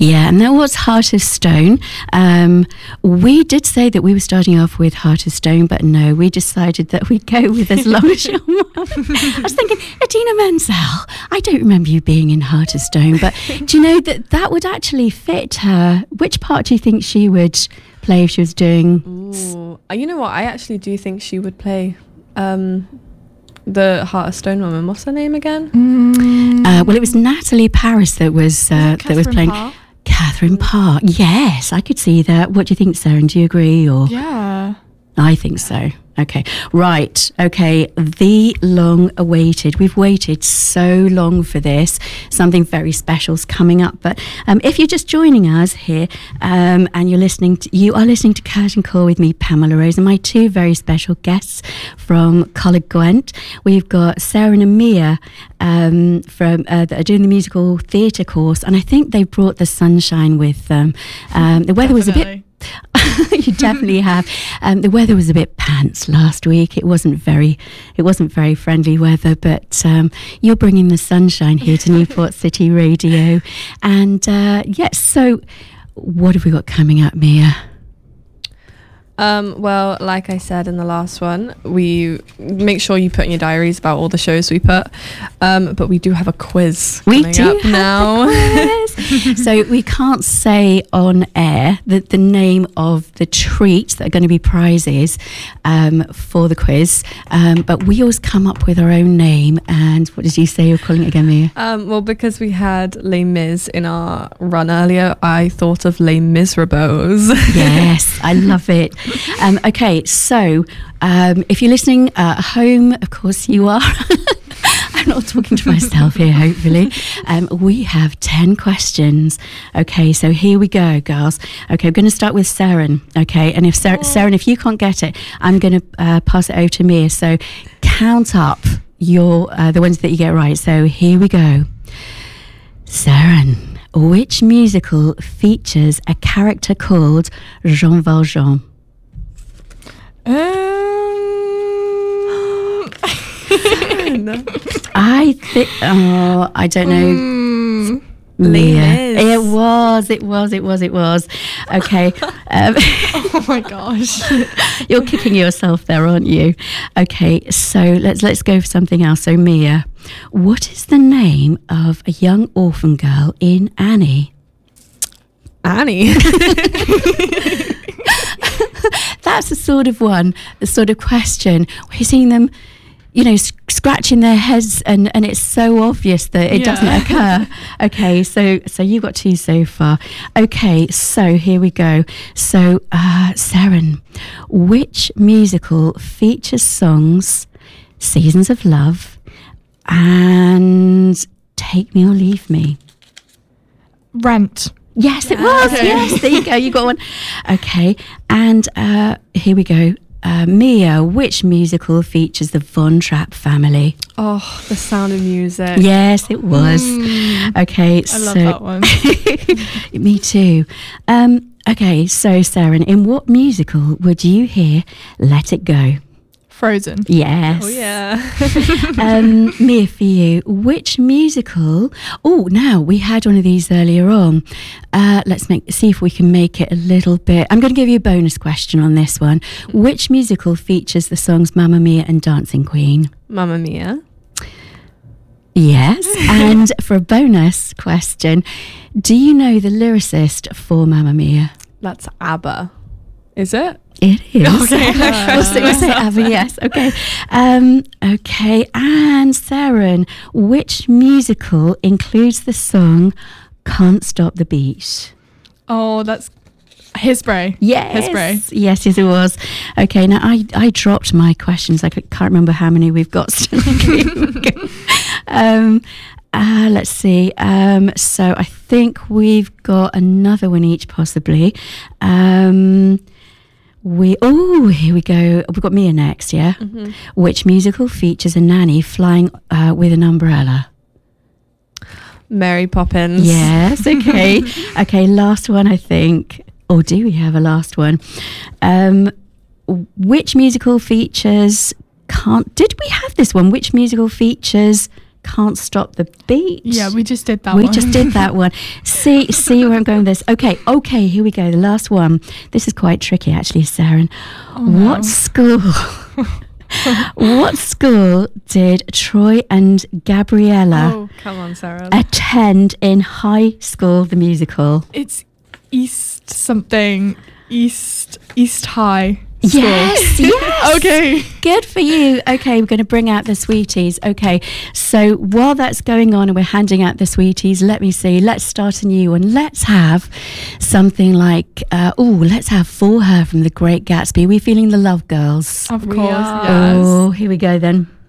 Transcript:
Yeah, and that was Heart of Stone. We did say that we were starting off with Heart of Stone, but no, we decided that we'd go with As Long As You're Mine. I was thinking, Idina Menzel, I don't remember you being in Heart of Stone, but do you know that would actually fit her? Which part do you think she would play if she was doing... Ooh, you know what? I actually do think she would play the Heart of Stone woman. What's her name again? Well, it was Natalie Paris that was playing... Parr? Catherine Parr. Yes, I could see that. What do you think, Sarah? Do you agree? Or Yeah. I think so. Okay. Right. Okay. The long-awaited. We've waited so long for this. Something very special's coming up. But if you're just joining us here and you are listening to Curtain Call with me, Pamela Rose, and my two very special guests from Coleg Gwent. We've got Sarah and Mia from that are doing the musical theatre course, and I think they brought the sunshine with them. The weather was a bit... You definitely have. The weather was a bit pants last week. It wasn't very friendly weather, but you're bringing the sunshine here to Newport City Radio. And yes, so what have we got coming up, Mia? Well, like I said in the last one, we make sure you put in your diaries about all the shows we put. But we do have a quiz coming up now. So we can't say on air the name of the treats that are going to be prizes for the quiz. But we always come up with our own name. And what did you say you're calling it again, Mia? Well, because we had Les Mis in our run earlier, I thought of Les Miserables. Yes, I love it. Okay, so if you're listening at home, of course you are. I'm not talking to myself here, hopefully. We have 10 questions. Okay, so here we go, girls. Okay, I'm going to start with Saren. Okay, and if Saren, if you can't get it, I'm going to pass it over to Mia. So count up the ones that you get right. So here we go. Saren, which musical features a character called Jean Valjean? I think. Oh, I don't know. Mia. It was. Okay. Oh my gosh. You're kicking yourself there, aren't you? Okay, so let's go for something else. So Mia, what is the name of a young orphan girl in Annie? Annie. That's the sort of question where you're seeing them, scratching their heads, and it's so obvious that it doesn't occur. Okay, so you've got 2 so far. Okay, so here we go. So, Saren, which musical features songs Seasons of Love and Take Me or Leave Me? Rent. Yes, it was. Okay. Yes, there you go. You got one. Okay, and here we go. Mia, which musical features the Von Trapp family? Oh, The Sound of Music. Yes, it was. Okay, I love that one. Me too. Okay, so Saren, in what musical would you hear Let It Go? Frozen. Yes. Oh, yeah. Mia, for you, which musical... Oh, now, we had one of these earlier on. Let's see if we can make it a little bit... I'm going to give you a bonus question on this one. Which musical features the songs Mamma Mia and Dancing Queen? Mamma Mia. Yes. And for a bonus question, do you know the lyricist for Mamma Mia? That's ABBA. Is it? It is. Okay. we'll say ABBA, yes. Okay. Okay. And Saren, which musical includes the song Can't Stop the Beat? Oh, that's Hairspray. Yes. Hairspray. Yes, it was. Okay, now I dropped my questions. I can't remember how many we've got still. Let's see. So I think we've got another one each, possibly. Here we go. We've got Mia next, yeah? Mm-hmm. Which musical features a nanny flying with an umbrella? Mary Poppins. Yes, okay. Okay, last one, I think. Or do we have a last one? Which musical features... Did we have this one? Which musical features Can't Stop the Beat. Yeah, we just did that We one. just did that one. See where I'm going with this. Okay, here we go. The last one. This is quite tricky, actually, Sarah. What school did Troy and Gabriella Oh, come on, Sarah. attend in High School the Musical? It's East something. East High. School. Yes. Okay. Good for you. Okay, we're going to bring out the sweeties. Okay, so while that's going on and we're handing out the sweeties, let me see. Let's start a new one. Let's have something like, let's have For Her from The Great Gatsby. Are we feeling the love, girls? Of We course. are. Yes. Oh, here we go then.